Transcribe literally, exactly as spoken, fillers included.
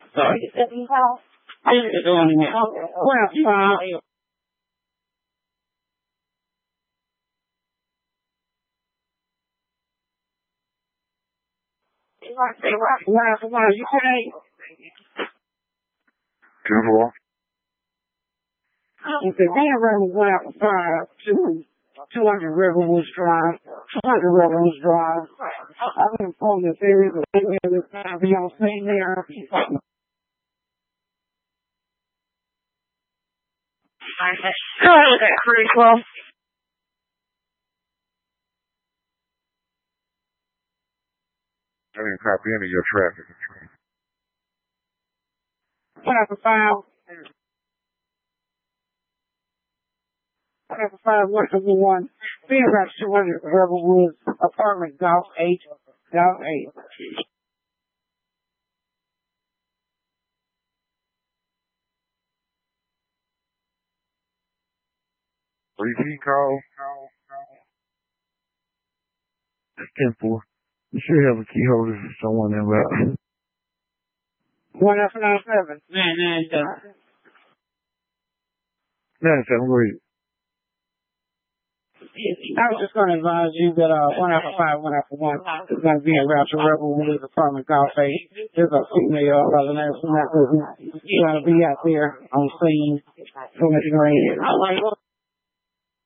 So you said you how? How you doing it? Well, uh, you want to say what? What? What? You say? Beautiful. Okay, they already went out five, two, two hundred Riverwoods Drive, two hundred Riverwoods Drive. I've been told that there is a area that's going to be on scene there. Go ahead with that, Chris. Well, I didn't copy any of your traffic. one after five. One after five, one after one. Being about two hundred Riverwoods, apartment, Golf eight, Golf eight. Repeat call. It's ten four. You should have a key holder for someone in route. One after nine seven. Nine nine seven. Nine seven, go ahead. I was just going to advise you that uh, one after five, one after one is going to be in route to Riverwoods apartment, Golf eight. There's a female by the name of that. She's going to be out there on scene. So much rain.